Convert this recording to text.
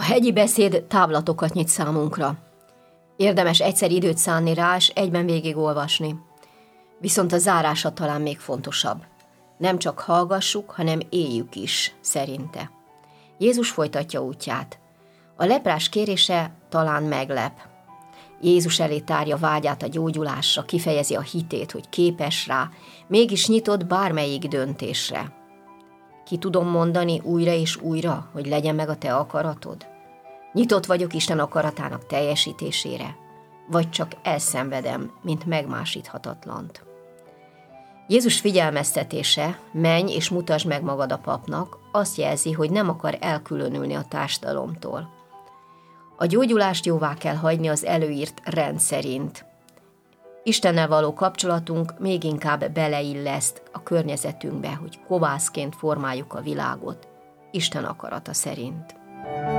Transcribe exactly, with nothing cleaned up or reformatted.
hegyi beszéd távlatokat nyit számunkra. Érdemes egyszer időt szánni rá, és egyben végigolvasni. Viszont a zárása talán még fontosabb. Nem csak hallgassuk, hanem éljük is, szerinte. Jézus folytatja útját. A leprás kérése talán meglep. Jézus elé tárja vágyát a gyógyulásra, kifejezi a hitét, hogy képes rá, mégis nyitott bármelyik döntésre. Ki tudom mondani újra és újra, hogy legyen meg a te akaratod? Nyitott vagyok Isten akaratának teljesítésére, vagy csak elszenvedem, mint megmásíthatatlant. Jézus figyelmeztetése, menj és mutasd meg magad a papnak, azt jelzi, hogy nem akar elkülönülni a társadalomtól. A gyógyulást jóvá kell hagyni az előírt rend szerint. Istennel való kapcsolatunk még inkább beleilleszt a környezetünkbe, hogy kovászként formáljuk a világot, Isten akarata szerint.